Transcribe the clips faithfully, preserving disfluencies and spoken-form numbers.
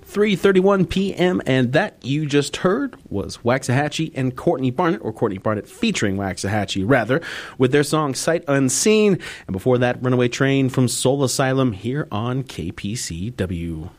three thirty-one p.m. and that you just heard was Waxahachie and Courtney Barnett, or Courtney Barnett featuring Waxahachie, rather, with their song Sight Unseen. And before that, Runaway Train from Soul Asylum here on K P C W.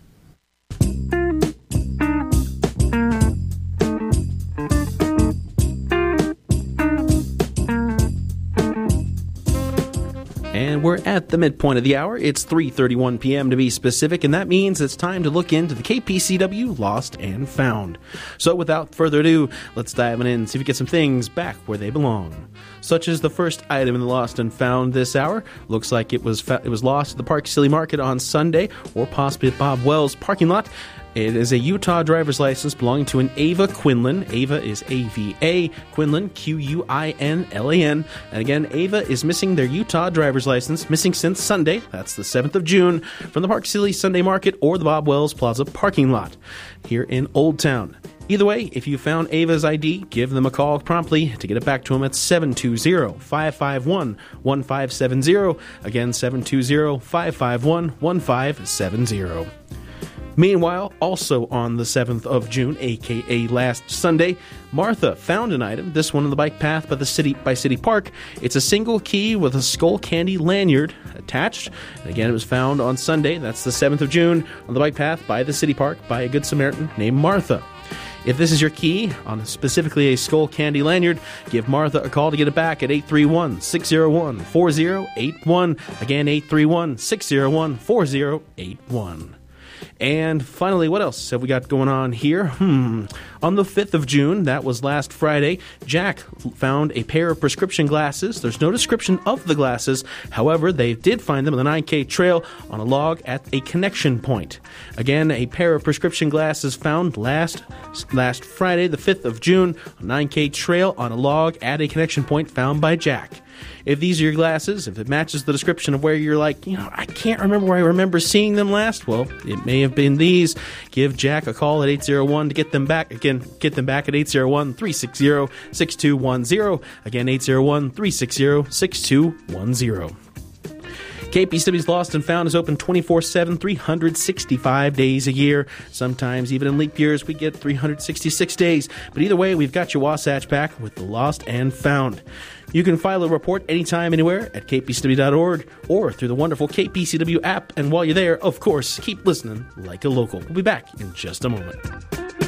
And we're at the midpoint of the hour. It's three thirty-one p.m. to be specific, and that means it's time to look into the K P C W Lost and Found. So without further ado, let's dive in and see if we get some things back where they belong. Such as the first item in the Lost and Found this hour. Looks like it was fa- it was lost at the Park City Market on Sunday, or possibly at Bob Wells' parking lot. It is a Utah driver's license belonging to an Ava Quinlan. Ava is A V A, Quinlan, Q U I N L A N. And again, Ava is missing their Utah driver's license, missing since Sunday, that's the seventh of June, from the Park City Sunday Market or the Bob Wells Plaza parking lot here in Old Town. Either way, if you found Ava's I D, give them a call promptly to get it back to them at seven two zero, five five one, one five seven zero. Again, seven two zero, five five one, one five seven zero. Meanwhile, also on the seventh of June, aka last Sunday, Martha found an item, this one on the bike path by the City by City Park. It's a single key with a skull candy lanyard attached. And again, it was found on Sunday, that's the seventh of June, on the bike path by the City Park by a good Samaritan named Martha. If this is your key on specifically a skull candy lanyard, give Martha a call to get it back at eight three one, six zero one, four zero eight one. Again, eight three one, six zero one, four zero eight one. And finally, what else have we got going on here? Hmm. On the fifth of June, that was last Friday, Jack found a pair of prescription glasses. There's no description of the glasses. However, they did find them on the nine K trail on a log at a connection point. Again, a pair of prescription glasses found last last Friday, the fifth of June, on nine K trail on a log at a connection point found by Jack. If these are your glasses, if it matches the description of where you're like, you know, I can't remember where I remember seeing them last, well, it may have been these. Give Jack a call at eight zero one to get them back. Again, get them back at eight zero one, three six zero, six two one zero. Again, eight zero one, three six zero, six two one zero. K P C W's Lost and Found is open twenty-four seven, three hundred sixty-five days a year. Sometimes, even in leap years, we get three hundred sixty-six days. But either way, we've got your Wasatch back with the Lost and Found. You can file a report anytime, anywhere at k p c w dot org or through the wonderful K P C W app. And while you're there, of course, keep listening like a local. We'll be back in just a moment.